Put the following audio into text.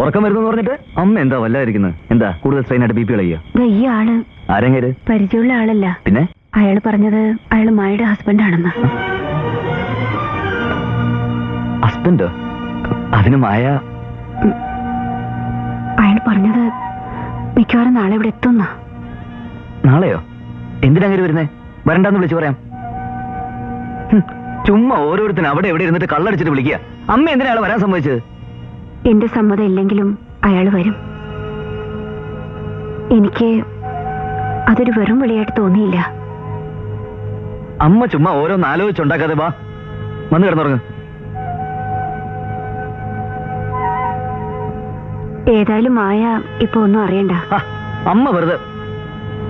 ഉറക്കം വരുന്നു പറഞ്ഞിട്ട് അമ്മ എന്താ വല്ലാതിരിക്കുന്നത്? എന്താ കൂടുതൽ സ്ട്രെയിൻ ആയിട്ട് BP കളയ്യോ? ഈ ആള് ആരെങ്കിലും പരിചയമുള്ള ആളല്ല. പിന്നെ അയാൾ പറഞ്ഞത് അയാൾ മായയുടെ ഹസ്ബൻഡ് ആണെന്ന്. ഹസ്ബൻഡോ? അതിന് മായ? അയാൾ പറഞ്ഞത് മിക്കവാറും നാളെ ഇവിടെ എത്തുന്ന. നാളെയോ? എന്തിനങ്ങനെ വരുന്നേ? വരണ്ടെന്ന് വിളിച്ചു പറയാം. ചുമ്മാ ഓരോരുത്തരും അവിടെ എവിടെ ഇരുന്നിട്ട് കള്ളടിച്ചിട്ട് വിളിക്കുക. അമ്മ എന്തിനാ അയാൾ വരാൻ സമ്മതിച്ചത്? എന്റെ സമ്മതം ഇല്ലെങ്കിലും അയാൾ വരും. എനിക്ക് അതൊരു വെറും വിളിയായിട്ട് തോന്നിയില്ല. അമ്മ ചുമ്മാ ഓരോന്ന് ആലോചിച്ചുണ്ടാക്കാതെ വാ, വന്ന് കിടന്നുറങ്ങ്. ഏതായാലും മായ ഇപ്പൊ ഒന്നും അറിയണ്ട. അമ്മ വെറുതെ